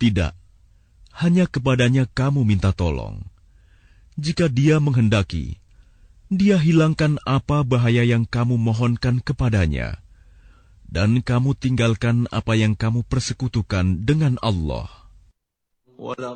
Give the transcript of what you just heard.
Tidak, hanya kepadanya kamu minta tolong. Jika Dia menghendaki, Dia hilangkan apa bahaya yang kamu mohonkan kepadanya, dan kamu tinggalkan apa yang kamu persekutukan dengan Allah.